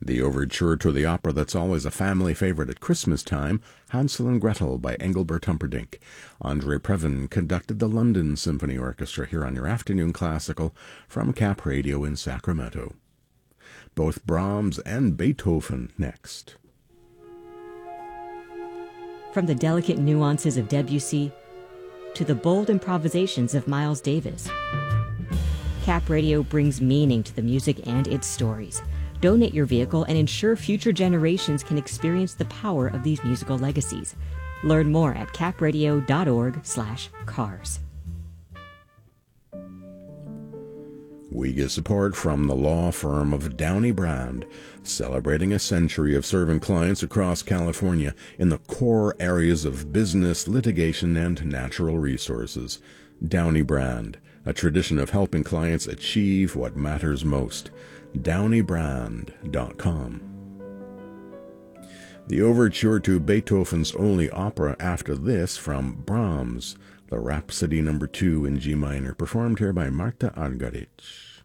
The overture to the opera that's always a family favorite at Christmas time, Hansel and Gretel by Engelbert Humperdinck. Andre Previn conducted the London Symphony Orchestra here on your Afternoon Classical from Cap Radio in Sacramento. Both Brahms and Beethoven next. From the delicate nuances of Debussy to the bold improvisations of Miles Davis, Cap Radio brings meaning to the music and its stories. Donate your vehicle and ensure future generations can experience the power of these musical legacies. Learn more at capradio.org/cars. We get support from the law firm of Downey Brand, celebrating a century of serving clients across California in the core areas of business, litigation, and natural resources. Downey Brand, a tradition of helping clients achieve what matters most. DowneyBrand.com. The overture to Beethoven's only opera after this from Brahms, the Rhapsody No. 2 in G minor, performed here by Marta Argerich.